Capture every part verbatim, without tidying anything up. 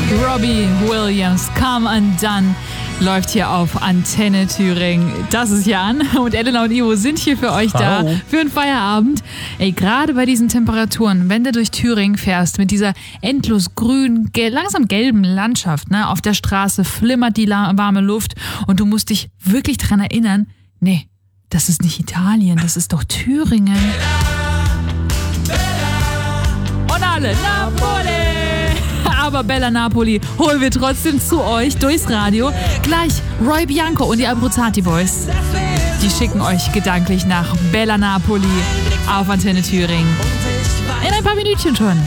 Robbie Williams, Come Undone, läuft hier auf Antenne Thüringen. Das ist Jan und Elena und Ivo sind hier für euch da Hallo. für einen Feierabend. Ey, gerade bei diesen Temperaturen, wenn du durch Thüringen fährst, mit dieser endlos grünen, gel- langsam gelben Landschaft, ne, auf der Straße flimmert die la- warme Luft und du musst dich wirklich dran erinnern, nee, das ist nicht Italien, das ist doch Thüringen. Und alle Napoli! Aber Bella Napoli holen wir trotzdem zu euch durchs Radio. Gleich Roy Bianco und die Abruzzati Boys. Die schicken euch gedanklich nach Bella Napoli auf Antenne Thüringen. In ein paar Minütchen schon.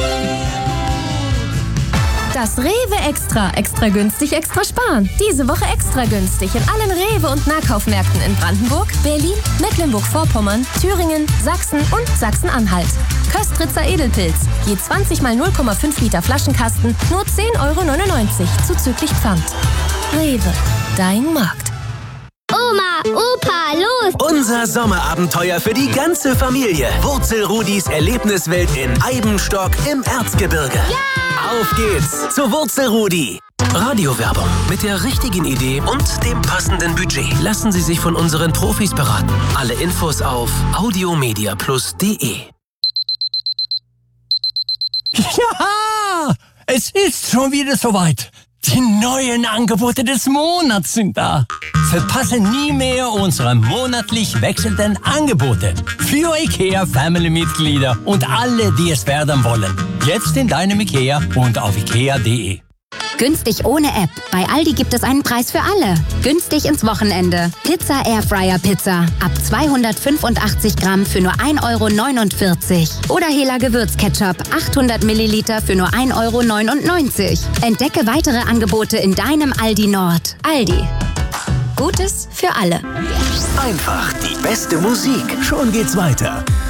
Das Rewe Extra. Extra günstig, extra sparen. Diese Woche extra günstig in allen Rewe- und Nahkaufmärkten in Brandenburg, Berlin, Mecklenburg-Vorpommern, Thüringen, Sachsen und Sachsen-Anhalt. Köstritzer Edelpilz. Je zwanzig mal null Komma fünf Liter Flaschenkasten. Nur zehn Euro neunundneunzig zuzüglich Pfand. Rewe. Dein Markt. Oma, Opa, los! Unser Sommerabenteuer für die ganze Familie. Wurzelrudis Erlebniswelt in Eibenstock im Erzgebirge. Ja! Auf geht's zu Wurzelrudi. Radiowerbung. Mit der richtigen Idee und dem passenden Budget lassen Sie sich von unseren Profis beraten. Alle Infos auf audiomediaplus punkt de. Ja, es ist schon wieder soweit. Die neuen Angebote des Monats sind da. Verpasse nie mehr unsere monatlich wechselnden Angebote. Für IKEA Family-Mitglieder und alle, die es werden wollen. Jetzt in deinem IKEA und auf ikea punkt de. Günstig ohne App. Bei Aldi gibt es einen Preis für alle. Günstig ins Wochenende. Pizza Airfryer Pizza. Ab zweihundertfünfundachtzig Gramm für nur ein Euro neunundvierzig. Oder Hela Gewürzketchup. achthundert Milliliter für nur ein Euro neunundneunzig. Entdecke weitere Angebote in deinem Aldi Nord. Aldi. Gutes für alle. Einfach die beste Musik. Schon geht's weiter.